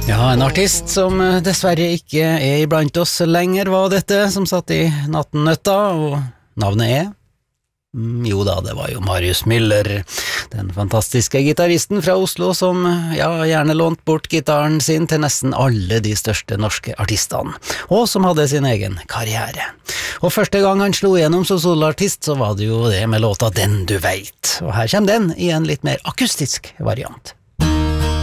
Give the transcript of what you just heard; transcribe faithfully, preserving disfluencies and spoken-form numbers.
Ja, en artist som eh, dessverre ikke er iblant oss lenger var dette, som satt i nattennøtta, og navnet er? Mm, jo da, det var jo Marius Müller, den fantastiske gitaristen fra Oslo som ja, gjerne lånt bort gitaren sin til nesten alle de største norske artistene, og som hadde sin egen karriere. Og første gang han slo igjennom som soloartist, så var det jo det med låta Den du veit, og her kommer den i en litt mer akustisk variant.